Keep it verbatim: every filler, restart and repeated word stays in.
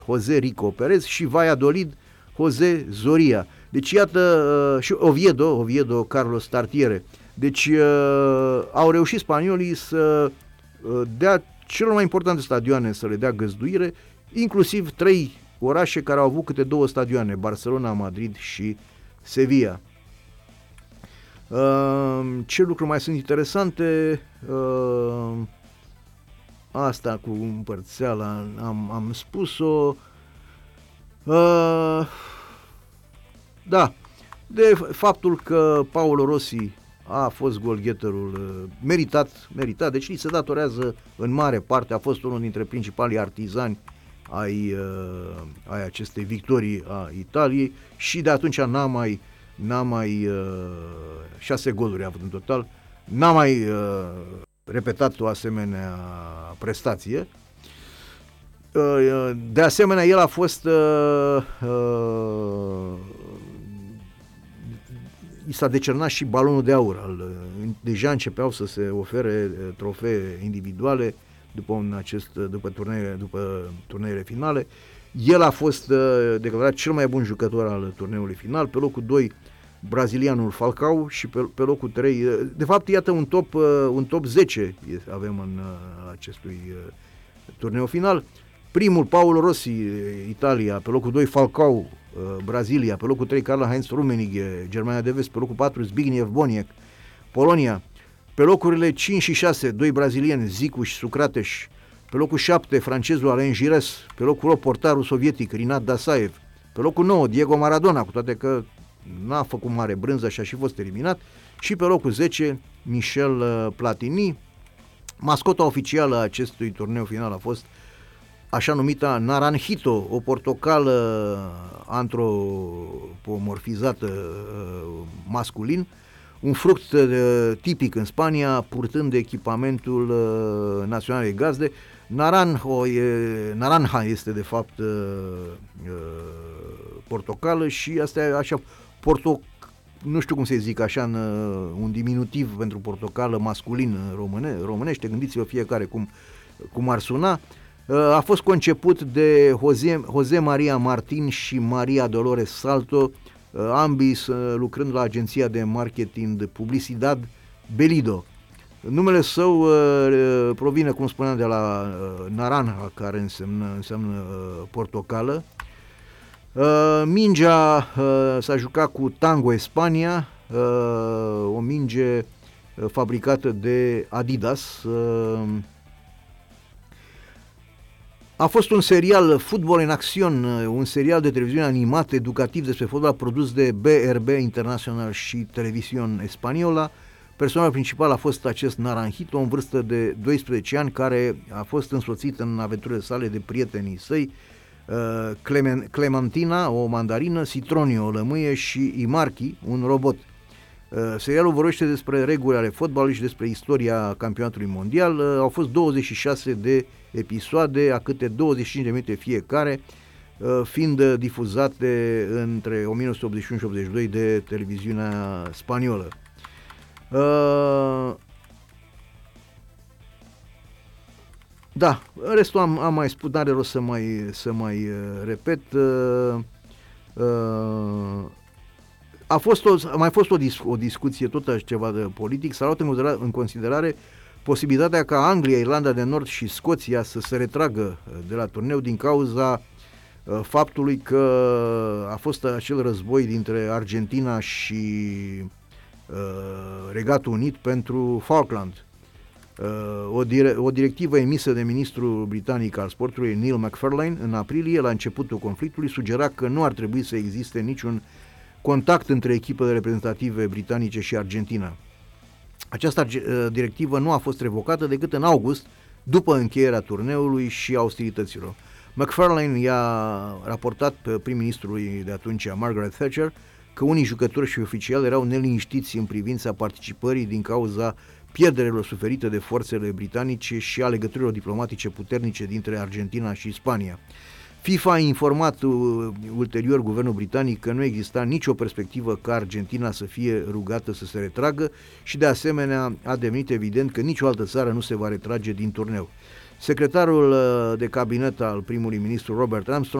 José Rico Perez și Valladolid, José Zoria. Deci iată, și Oviedo, Oviedo Carlos Tartiere. Deci au reușit spaniolii să dea cele mai importante stadioane, să le dea găzduire, inclusiv trei orașe care au avut câte două stadioane, Barcelona, Madrid și Sevilla. Ce lucruri mai sunt interesante? Asta cu împărțeala am, am spus-o. Da, de faptul că Paolo Rossi a fost golgheterul meritat, meritat, deci li se datorează în mare parte, a fost unul dintre principalii artizani ai, ai acestei victorii a Italiei și de atunci n-a mai, n-a mai șase goluri a avut în total, n-a mai repetat o asemenea prestație. De asemenea, el a fost i s-a decernat și balonul de aur. Deja începeau să se ofere trofee individuale după un acest după turneele, după turneele finale. El a fost declarat cel mai bun jucător al turneului final, pe locul doi brazilianul Falcao și pe, pe locul trei, de fapt, iată un top un top zece avem în acestui turneu final. Primul Paolo Rossi, Italia, pe locul doi Falcao, Brazilia, pe locul trei Karl-Heinz Rummenigge, Germania de Vest, pe locul patru Zbigniew Boniek, Polonia, pe locurile cinci și șase, doi brazilieni, Zicu și Sucrates, pe locul șapte francezul Alain Giresse, pe locul opt portarul sovietic Rinat Dasaev, pe locul nouă Diego Maradona, cu toate că n-a făcut mare brânză și a și fost eliminat, și pe locul zece Michel Platini. Mascota oficială a acestui turneu final a fost așa numita naranjito, o portocală antropomorfizată masculin, un fruct tipic în Spania, purtând echipamentul național gazde. Naranjo e, naranja este de fapt portocală și asta e așa, porto, nu știu cum să zic așa, în, un diminutiv pentru portocală masculin române, românește, gândiți-vă fiecare cum, cum ar suna. A fost conceput de José, José María Martín și María Dolores Salto, ambii lucrând la agenția de marketing Publicidad Belido. Numele său provine, cum spuneam, de la naranja, care înseamnă, înseamnă portocală. Mingea s-a jucat cu Tango Spania, o minge fabricată de Adidas. A fost un serial Fotbal în acțiune, un serial de televiziune animat educativ despre fotbal produs de B R B International și Television Española. Personajul principal a fost acest Naranjito, în vârstă de doisprezece ani, care a fost însoțit în aventurile sale de prietenii săi, Clementina, o mandarină, Citronio, o lămâie, și Imarchi, un robot. Serialul vorbește despre reguli ale fotbalului și despre istoria campionatului mondial. Au fost douăzeci și șase de episoade, a câte douăzeci și cinci de minute fiecare, fiind difuzate între o mie nouă sute optzeci și unu și optzeci și doi de televiziunea spaniolă. Da, restul am, am mai spus, n-are rost să mai, să mai repet. A, fost o, a mai fost o, dis, o discuție, tot așa ceva de politic, s-a luat în considerare, în considerare posibilitatea ca Anglia, Irlanda de Nord și Scoția să se retragă de la turneu din cauza uh, faptului că a fost acel război dintre Argentina și uh, Regatul Unit pentru Falkland. Uh, o, dire- o directivă emisă de ministrul britanic al sportului Neil McFarlane în aprilie, la începutul conflictului, sugera că nu ar trebui să existe niciun contact între echipele reprezentative britanice și Argentina. Această directivă nu a fost revocată decât în august, după încheierea turneului și a ostilităților. McFarlane i-a raportat pe prim-ministrului de atunci, Margaret Thatcher, că unii jucători și oficiali erau neliniștiți în privința participării din cauza pierderilor suferite de forțele britanice și a legăturilor diplomatice puternice dintre Argentina și Spania. FIFA a informat ulterior guvernul britanic că nu exista nicio perspectivă ca Argentina să fie rugată să se retragă și de asemenea a devenit evident că nicio altă țară nu se va retrage din turneu. Secretarul de cabinet al primului ministru Robert Armstrong